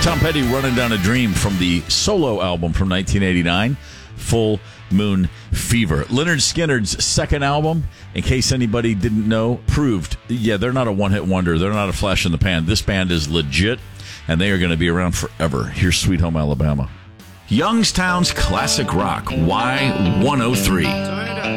Tom Petty, Running Down a Dream from the solo album from 1989, Full Moon Fever. Lynyrd Skynyrd's second album, in case anybody didn't know, proved, they're not a one-hit wonder. They're not a flash in the pan. This band is legit, and they are going to be around forever. Here's Sweet Home Alabama. Youngstown's classic rock, Y103.